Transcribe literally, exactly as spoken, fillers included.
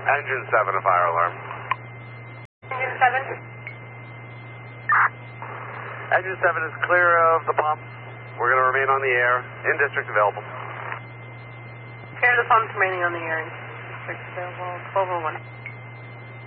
Engine seven, a fire alarm. Engine seven. Engine seven is clear of the pump. We're going to remain on the air. In district available. Clear the pumps remaining on the air. In district available. twelve oh one.